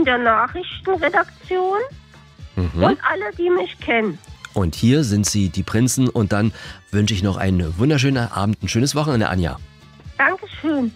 der Nachrichtenredaktion und alle, die mich kennen. Und hier sind sie, die Prinzen. Und dann wünsche ich noch einen wunderschönen Abend, ein schönes Wochenende, Anja. Dankeschön.